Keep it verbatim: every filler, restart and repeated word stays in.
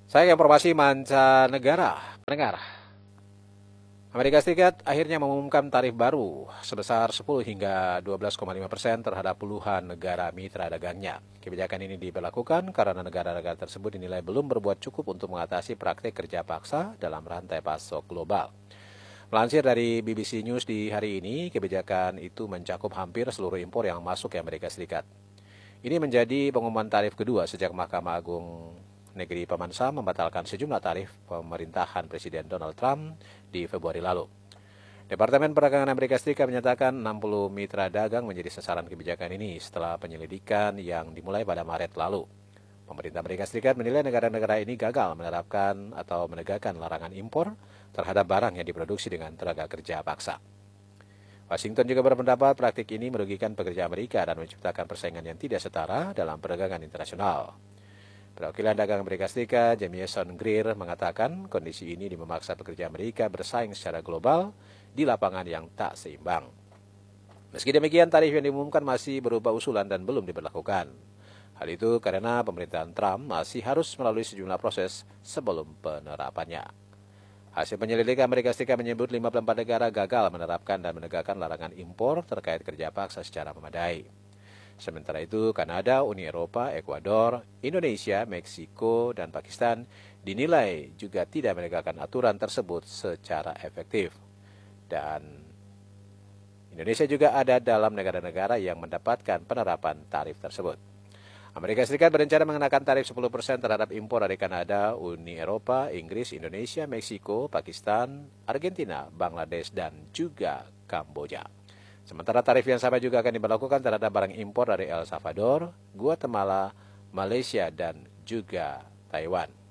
Saya informasi mancanegara. Pendengar, Amerika Serikat akhirnya mengumumkan tarif baru sebesar sepuluh hingga dua belas koma lima persen terhadap puluhan negara mitra dagangnya. Kebijakan ini diberlakukan karena negara-negara tersebut dinilai belum berbuat cukup untuk mengatasi praktik kerja paksa dalam rantai pasok global. Melansir dari B B C News di hari ini, kebijakan itu mencakup hampir seluruh impor yang masuk ke Amerika Serikat. Ini menjadi pengumuman tarif kedua sejak Mahkamah Agung Negeri Paman Sam membatalkan sejumlah tarif pemerintahan Presiden Donald Trump di Februari lalu. Departemen Perdagangan Amerika Serikat menyatakan enam puluh mitra dagang menjadi sasaran kebijakan ini setelah penyelidikan yang dimulai pada Maret lalu. Pemerintah Amerika Serikat menilai negara-negara ini gagal menerapkan atau menegakkan larangan impor terhadap barang yang diproduksi dengan tenaga kerja paksa. Washington juga berpendapat praktik ini merugikan pekerja Amerika dan menciptakan persaingan yang tidak setara dalam perdagangan internasional. Perwakilan Dagang Amerika Serikat, Jamieson Greer, mengatakan kondisi ini memaksa pekerja Amerika bersaing secara global di lapangan yang tak seimbang. Meski demikian, tarif yang diumumkan masih berupa usulan dan belum diberlakukan. Hal itu karena pemerintahan Trump masih harus melalui sejumlah proses sebelum penerapannya. Hasil penyelidikan Amerika Serikat menyebut lima puluh empat negara gagal menerapkan dan menegakkan larangan impor terkait kerja paksa secara memadai. Sementara itu, Kanada, Uni Eropa, Ekuador, Indonesia, Meksiko, dan Pakistan dinilai juga tidak menegakkan aturan tersebut secara efektif. Dan Indonesia juga ada dalam negara-negara yang mendapatkan penerapan tarif tersebut. Amerika Serikat berencana mengenakan tarif sepuluh persen terhadap impor dari Kanada, Uni Eropa, Inggris, Indonesia, Meksiko, Pakistan, Argentina, Bangladesh, dan juga Kamboja. Sementara tarif yang sama juga akan diberlakukan terhadap barang impor dari El Salvador, Guatemala, Malaysia, dan juga Taiwan.